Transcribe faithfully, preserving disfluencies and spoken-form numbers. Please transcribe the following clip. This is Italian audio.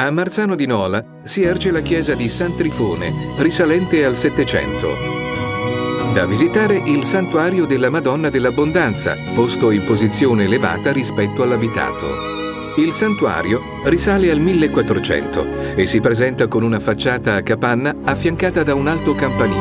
A Marzano di Nola si erge la chiesa di San Trifone, risalente al Settecento. Da visitare il santuario della Madonna dell'Abbondanza, posto in posizione elevata rispetto all'abitato. Il santuario risale al millequattrocento e si presenta con una facciata a capanna affiancata da un alto campanile.